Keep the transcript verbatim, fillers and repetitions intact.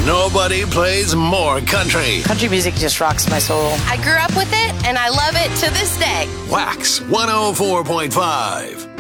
Nobody plays more country. Country music just rocks my soul. I grew up with it, and I love it to this day. Wax one oh four point five.